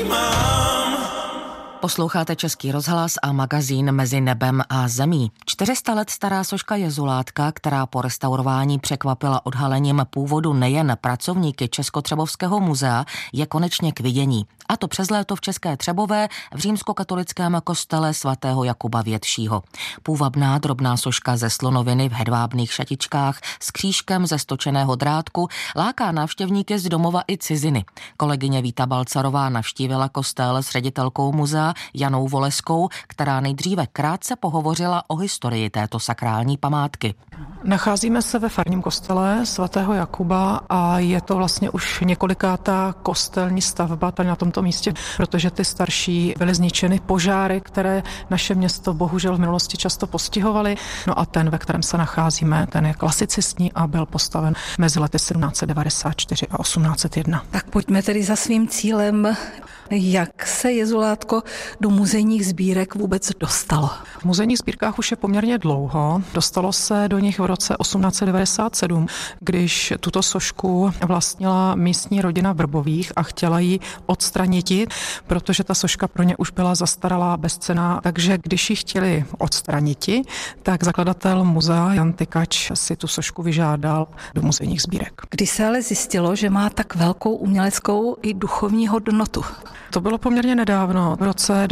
Posloucháte Český rozhlas a magazín Mezi nebem a zemí. 400 let stará soška Jezulátka, která po restaurování překvapila odhalením původu nejen pracovníky Českotřebovského muzea, je konečně k vidění. A to přes léto v České Třebové v římskokatolickém kostele svatého Jakuba Většího. Půvabná drobná soška ze slonoviny v hedvábných šatičkách s křížkem ze stočeného drátku láká návštěvníky z domova i ciziny. Kolegyně Víta Balcarová navštívila kostel s ředitelkou muzea Janou Voleskou, která nejdříve krátce pohovořila o historii této sakrální památky. Nacházíme se ve farním kostele svatého Jakuba a je to vlastně už několikátá kostelní stavba tady na tomto místě, protože ty starší byly zničeny požáry, které naše město bohužel v minulosti často postihovaly. No a ten, ve kterém se nacházíme, ten je klasicistní a byl postaven mezi lety 1794 a 1801. Tak pojďme tedy za svým cílem. Jak se Jezulátko do muzejních sbírek vůbec dostalo? V muzejních sbírkách už je poměrně dlouho. Dostalo se do nich v roce 1897, když tuto sošku vlastnila místní rodina Vrbových a chtěla ji odstranit, protože ta soška pro ně už byla zastaralá, bezcenná. Takže když ji chtěli odstranit, tak zakladatel muzea Jan Tykač si tu sošku vyžádal do muzejních sbírek. Kdy se ale zjistilo, že má tak velkou uměleckou i duchovní hodnotu? To bylo poměrně nedávno, v roce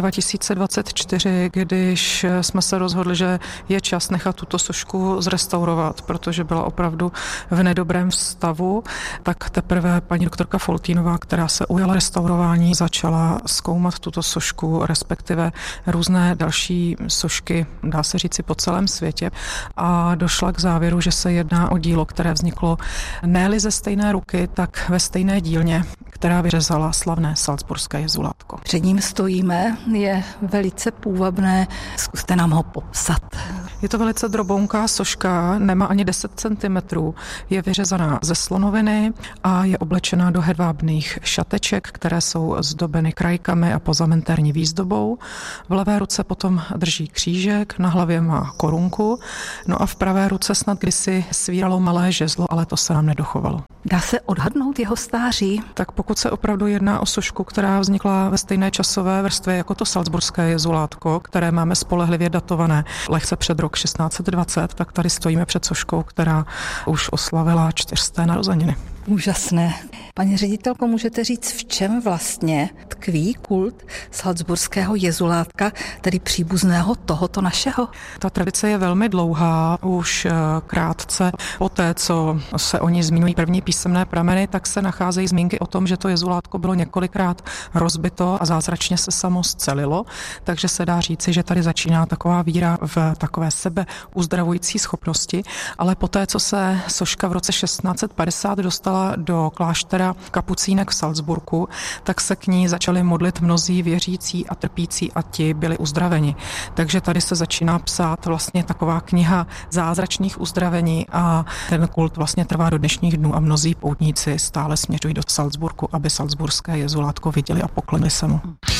2024, když jsme se rozhodli, že je čas nechat tuto sošku zrestaurovat, protože byla opravdu v nedobrém stavu, tak teprve paní doktorka Foltínová, která se ujala restaurování, začala zkoumat tuto sošku, respektive různé další sošky, dá se říci, po celém světě a došla k závěru, že se jedná o dílo, které vzniklo ne-li ze stejné ruky, tak ve stejné dílně, která vyřezala slavné salcburské jezulátko. Před ním stojíme, je velice půvabné, zkuste nám ho popsat. Je to velice drobounká soška, nemá ani 10 cm, je vyřezaná ze slonoviny a je oblečená do hedvábných šateček, které jsou zdobeny krajkami a pozamentérní výzdobou. V levé ruce potom drží křížek, na hlavě má korunku, no a v pravé ruce snad kdysi svíralo malé žezlo, ale to se nám nedochovalo. Dá se odhadnout jeho stáří? Tak pokud se opravdu jedná o sošku, která vznikla ve stejné časové vrstvě jako to salcburské jezulátko, které máme spolehlivě datované lehce před rok 1620, tak tady stojíme před soškou, která už oslavila 400. narozeniny. Úžasné. Paní ředitelko, můžete říct, v čem vlastně tkví kult salcburského jezulátka, tedy příbuzného tohoto našeho? Ta tradice je velmi dlouhá, už krátce poté, co se o ní zmiňují první písemné prameny, tak se nacházejí zmínky o tom, že to jezulátko bylo několikrát rozbito a zázračně se samo scelilo, takže se dá říci, že tady začíná taková víra v takové sebeuzdravující schopnosti, ale poté, co se soška v roce 1650 dostala do kláštera kapucínek v Salzburgu, tak se k ní začali modlit mnozí věřící a trpící a ti byli uzdraveni. Takže tady se začíná psát vlastně taková kniha zázračných uzdravení a ten kult vlastně trvá do dnešních dnů a mnozí poutníci stále směřují do Salzburgu, aby salzburské jezulátko viděli a poklonili se mu.